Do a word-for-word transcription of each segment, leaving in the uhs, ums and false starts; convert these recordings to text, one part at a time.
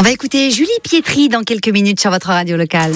On va écouter Julie Pietri dans quelques minutes sur votre radio locale.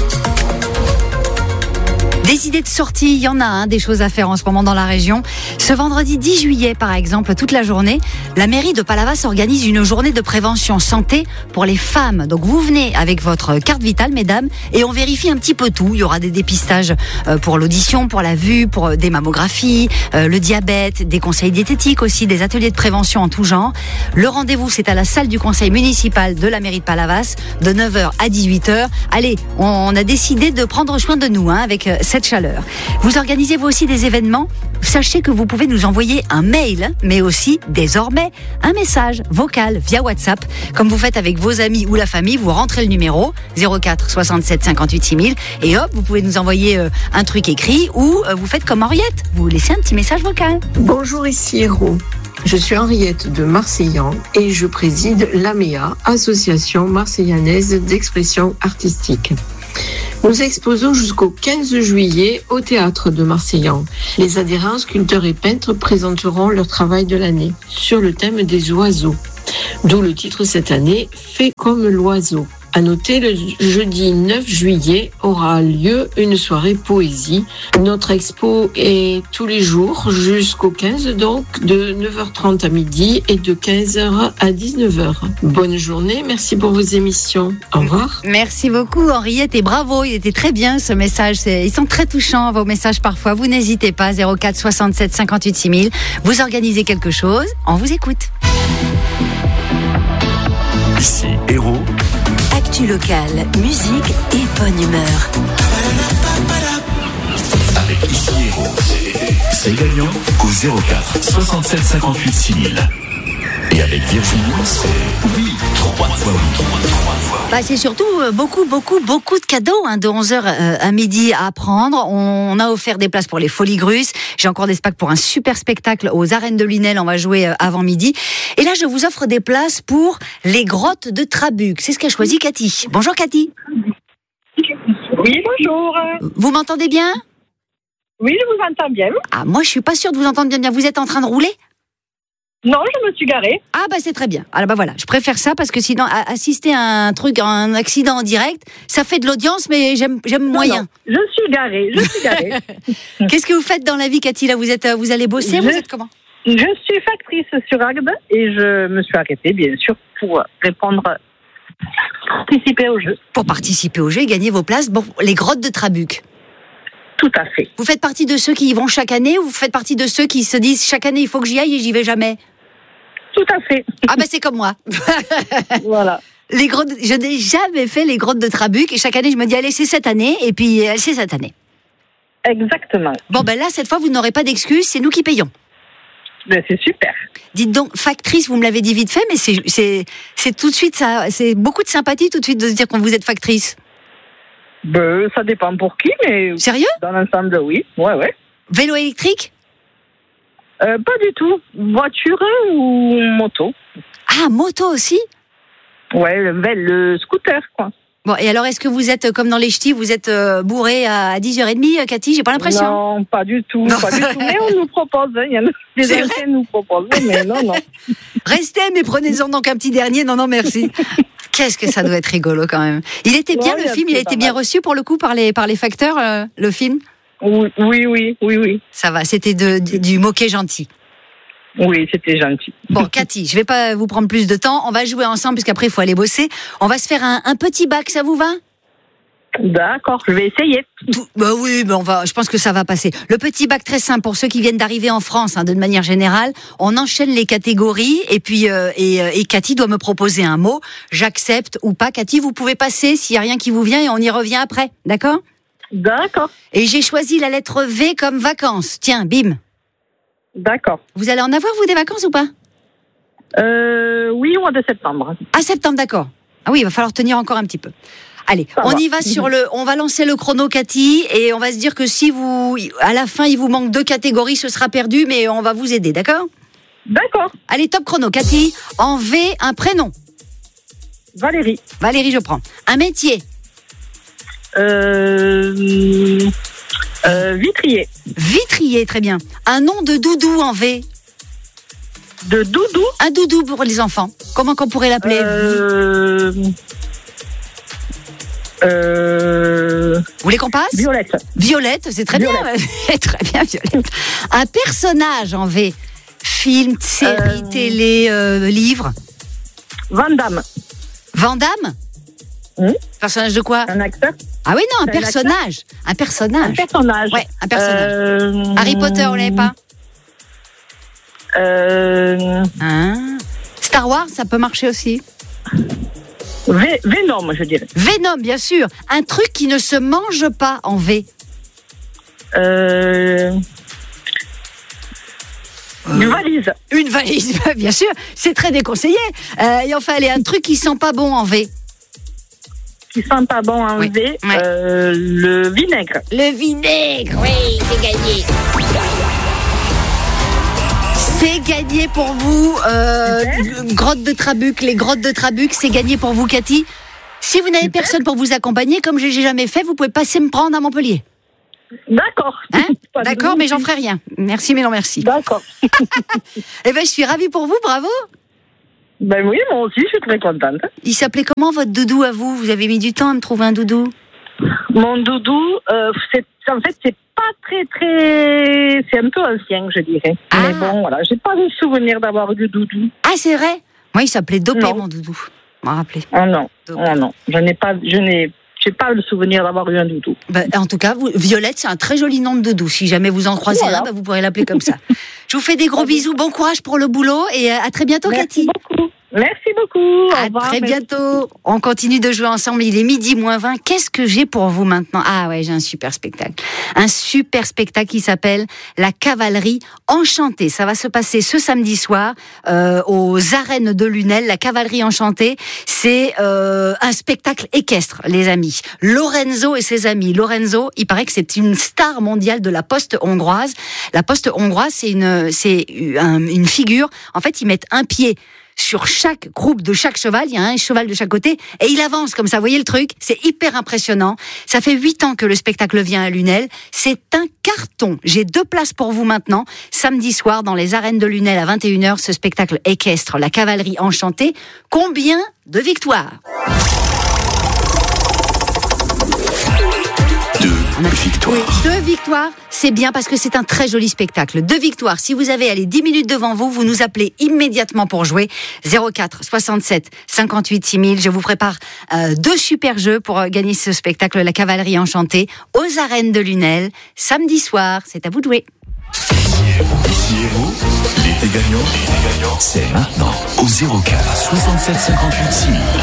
Des idées de sortie, il y en a hein, des choses à faire en ce moment dans la région. Ce vendredi dix juillet, par exemple, toute la journée, la mairie de Palavas organise une journée de prévention santé pour les femmes. Donc vous venez avec votre carte vitale, mesdames, et on vérifie un petit peu tout. Il y aura des dépistages pour l'audition, pour la vue, pour des mammographies, le diabète, des conseils diététiques aussi, des ateliers de prévention en tout genre. Le rendez-vous, c'est à la salle du conseil municipal de la mairie de Palavas, de neuf heures à dix-huit heures. Allez, on a décidé de prendre soin de nous hein, avec cette chaleur. Vous organisez vous aussi des événements. Sachez que vous pouvez nous envoyer un mail, mais aussi désormais un message vocal via WhatsApp, comme vous faites avec vos amis ou la famille. Vous rentrez le numéro zéro quatre soixante-sept cinquante-huit six mille et hop, vous pouvez nous envoyer euh, un truc écrit ou euh, vous faites comme Henriette, vous laissez un petit message vocal. Bonjour, ici Héros. Je suis Henriette de Marseillan et je préside l'A M E A, Association Marseillanaise d'Expression Artistique. Nous exposons jusqu'au quinze juillet au théâtre de Marseillan. Les adhérents, sculpteurs et peintres présenteront leur travail de l'année sur le thème des oiseaux. D'où le titre cette année, Fait comme l'oiseau. À noter, le jeudi neuf juillet aura lieu une soirée poésie. Notre expo est tous les jours jusqu'au quinze, donc de neuf heures trente à midi et de quinze heures à dix-neuf heures. Bonne journée, merci pour vos émissions. Au revoir. Merci beaucoup Henriette et bravo, il était très bien ce message. C'est, ils sont très touchants vos messages parfois. Vous n'hésitez pas, zéro quatre soixante-sept cinquante-huit six mille. Vous organisez quelque chose, on vous écoute. Ici Héros. Actu locale, musique et bonne humeur. Avec Ici Héros, c'est gagnant au zéro quatre soixante-sept cinquante-huit six mille. Et avec Virginie, c'est oui, trois fois oui. Bah, c'est surtout euh, beaucoup, beaucoup, beaucoup de cadeaux hein, de onze heures euh, à midi à prendre. On, on a offert des places pour les Folies Grusses. J'ai encore des packs pour un super spectacle aux Arènes de Lunel. On va jouer euh, avant midi. Et là, je vous offre des places pour les grottes de Trabuc. C'est ce qu'a choisi Cathy. Bonjour Cathy. Oui, bonjour. Vous m'entendez bien ? Oui, je vous entends bien. Ah, moi, je suis pas sûre de vous entendre bien. bien. Vous êtes en train de rouler ? Non, je me suis garée. Ah bah c'est très bien. Alors bah voilà, je préfère ça parce que sinon assister à un truc, à un accident en direct, ça fait de l'audience, mais j'aime j'aime non, moyen. Non, je suis garée, je suis garée. Qu'est-ce que vous faites dans la vie, Cathy ? Là, vous êtes, vous allez bosser, je, vous êtes comment ? Je suis factrice sur Agde et je me suis arrêtée, bien sûr, pour répondre, participer au jeu. Pour participer au jeu et gagner vos places, bon, les grottes de Trabuc. Tout à fait. Vous faites partie de ceux qui y vont chaque année ou vous faites partie de ceux qui se disent chaque année il faut que j'y aille et j'y vais jamais ? Tout à fait. Ah ben c'est comme moi. Voilà. Les grottes, je n'ai jamais fait les grottes de Trabuc et chaque année je me dis allez c'est cette année et puis c'est cette année. Exactement. Bon ben là cette fois vous n'aurez pas d'excuses, c'est nous qui payons. Ben, c'est super. Dites donc, factrice, vous me l'avez dit vite fait, mais c'est, c'est, c'est tout de suite ça, c'est beaucoup de sympathie tout de suite de se dire que vous êtes factrice. Ben, ça dépend pour qui, mais... Sérieux ? Dans l'ensemble, oui. Ouais, ouais. Vélo électrique ? euh, Pas du tout. Voiture ou moto. Ah, moto aussi ? Ouais, le, le scooter, quoi. Bon, et alors, est-ce que vous êtes, comme dans les ch'tis, vous êtes euh, bourré à dix heures trente, Cathy ? J'ai pas l'impression. Non, pas du tout, non. Pas du tout. Mais on nous propose, hein. Il y en a des anciens nous proposent, mais non, non. Restez, mais prenez-en donc un petit dernier. Non, non, merci. Qu'est-ce que ça doit être rigolo quand même. Il était bien ouais, le film, il a été bien mal. reçu pour le coup par les, par les facteurs, euh, le film ? Oui, oui, oui, oui, oui. Ça va, c'était de, de, du moquet gentil. Oui, c'était gentil. Bon, Cathy, je vais pas vous prendre plus de temps. On va jouer ensemble, puisqu'après, il faut aller bosser. On va se faire un, un petit bac, ça vous va ? D'accord, je vais essayer. Tout, bah oui, bah on va, je pense que ça va passer. Le petit bac très simple pour ceux qui viennent d'arriver en France, hein, de manière générale. On enchaîne les catégories et puis euh, et, et Cathy doit me proposer un mot. J'accepte ou pas. Cathy, vous pouvez passer s'il y a rien qui vous vient et on y revient après, d'accord ? D'accord. Et j'ai choisi la lettre V comme vacances. Tiens, bim. D'accord. Vous allez en avoir vous des vacances ou pas ? Euh, oui, au mois de septembre. Ah septembre, d'accord. Ah oui, il va falloir tenir encore un petit peu. Allez, ça on va. y va sur le, on va lancer le chrono, Cathy, et on va se dire que si vous, à la fin, il vous manque deux catégories, ce sera perdu, mais on va vous aider, d'accord ? D'accord. Allez, top chrono, Cathy. En V, un prénom. Valérie. Valérie, je prends. Un métier. Euh, euh, vitrier. Vitrier, très bien. Un nom de doudou en V. De doudou. Un doudou pour les enfants. Comment qu'on pourrait l'appeler? Euh... Euh... Vous voulez qu'on passe? Violette. Violette, c'est très Violette. bien. Très bien, Violette. Un personnage en V. Film, série, Euh. télé, euh, livre. Van Damme. Van Damme? Hmm. Personnage de quoi? Un acteur. Ah oui, non, un C'est un personnage. Un Un personnage. personnage. Ouais, un personnage. Euh... Harry Potter, vous l'avez pas? Euh... Hein? Star Wars, ça peut marcher aussi. Vé- Venom, je dirais. Venom, bien sûr. Un truc qui ne se mange pas en V. Euh... Une valise. Une valise, bien sûr. C'est très déconseillé. Euh, et enfin, allez, un truc qui sent pas bon en V. Qui sent pas bon à Oui. enlever. Ouais. Euh, le vinaigre. Le vinaigre, oui, c'est gagné. C'est gagné pour vous. Euh, grotte de Trabuc, les grottes de Trabuc, c'est gagné pour vous, Cathy. Si vous n'avez personne pour vous accompagner, comme je n'ai jamais fait, vous pouvez passer me prendre à Montpellier. D'accord. Hein? Pas de D'accord, mais j'en souci. ferai rien. Merci, mais non merci. D'accord. Eh ben, je suis ravie pour vous, bravo. Ben oui, moi aussi, je suis très contente. Il s'appelait comment votre doudou à vous? Vous avez mis du temps à me trouver un doudou? Mon doudou, euh, c'est, en fait, c'est pas très, très... C'est un peu ancien, je dirais. Ah. Mais bon, voilà, j'ai pas le souvenir d'avoir eu de doudou. Ah, c'est vrai? Moi, il s'appelait Dopé, Non. mon doudou. Je m'en rappelais. Oh non, Dopé. oh non, je n'ai pas, je n'ai, j'ai pas le souvenir d'avoir eu un doudou. Bah, en tout cas, vous, Violette, c'est un très joli nom de doudou. Si jamais vous en croisez Voilà. un, bah, vous pourrez l'appeler comme ça. Je vous fais des gros bisous, bon courage pour le boulot et à très bientôt, Merci Cathy. beaucoup. Merci beaucoup. Au À revoir. très Merci. bientôt. On continue de jouer ensemble. Il est midi moins vingt. Qu'est-ce que j'ai pour vous maintenant? Ah ouais, j'ai un super spectacle. Un super spectacle qui s'appelle La Cavalerie Enchantée. Ça va se passer ce samedi soir euh, aux arènes de Lunel. La Cavalerie Enchantée, c'est euh, un spectacle équestre, les amis. Lorenzo et ses amis. Lorenzo, il paraît que c'est une star mondiale de la poste hongroise. La poste hongroise, c'est une, c'est un- une figure. En fait, ils mettent un pied sur chaque groupe de chaque cheval, il y a un cheval de chaque côté, et il avance comme ça, vous voyez le truc? C'est hyper impressionnant. Ça fait huit ans que le spectacle vient à Lunel. C'est un carton. J'ai deux places pour vous maintenant. Samedi soir, dans les arènes de Lunel à vingt et une heures, ce spectacle équestre, La Cavalerie Enchantée. Combien de victoires? Deux victoires. Oui, deux victoires, c'est bien parce que c'est un très joli spectacle. Deux victoires. Si vous avez allez, dix minutes devant vous, vous nous appelez immédiatement pour jouer. zéro quatre soixante-sept cinquante-huit six mille. Je vous prépare euh, deux super jeux pour euh, gagner ce spectacle La Cavalerie Enchantée aux arènes de Lunel. Samedi soir, c'est à vous de jouer. Ici Héros, l'été gagnant, l'été gagnant, c'est maintenant au zéro quatre soixante-sept cinquante-huit six mille.